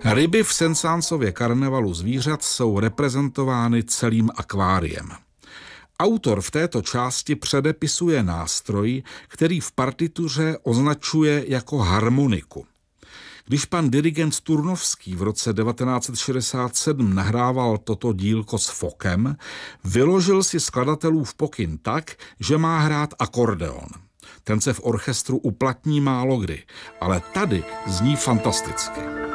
Ryby v Sensánsově karnevalu zvířat jsou reprezentovány celým akváriem. Autor v této části předepisuje nástroj, který v partituře označuje jako harmoniku. Když pan dirigent Turnovský v roce 1967 nahrával toto dílko s fokem, vyložil si skladatelův pokyn tak, že má hrát akordeon. Ten se v orchestru uplatní málokdy, ale tady zní fantasticky.